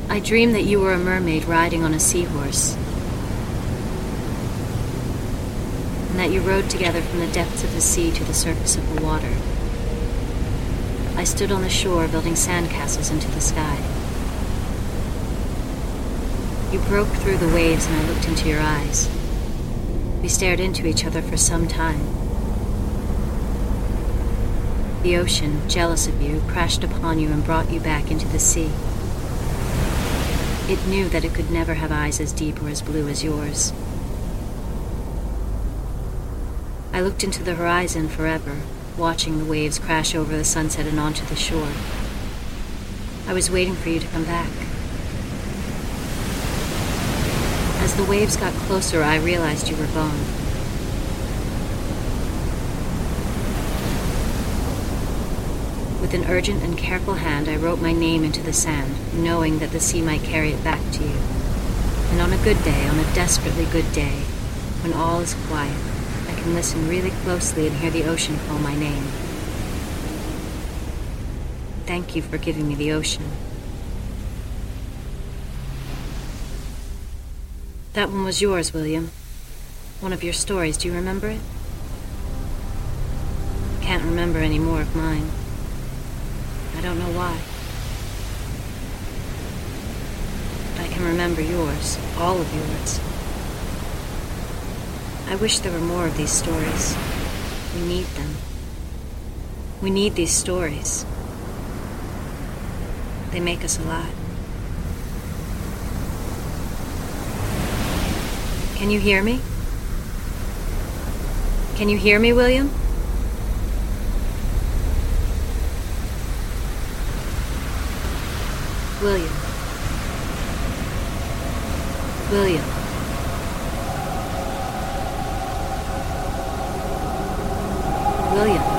I dreamed that you were a mermaid riding on a seahorse, and that you rode together from the depths of the sea to the surface of the water. I stood on the shore building sandcastles into the sky. You broke through the waves and I looked into your eyes. We stared into each other for some time. The ocean, jealous of you, crashed upon you and brought you back into the sea. It knew that it could never have eyes as deep or as blue as yours. I looked into the horizon forever, watching the waves crash over the sunset and onto the shore. I was waiting for you to come back. As the waves got closer, I realized you were gone. With an urgent and careful hand, I wrote my name into the sand, knowing that the sea might carry it back to you. And on a good day, on a desperately good day, when all is quiet, I can listen really closely and hear the ocean call my name. Thank you for giving me the ocean. That one was yours, William. One of your stories. Do you remember it? I can't remember any more of mine. I don't know why. But I can remember yours, all of yours. I wish there were more of these stories. We need them. We need these stories. They make us alive. Can you hear me? Can you hear me, William? William. William. William.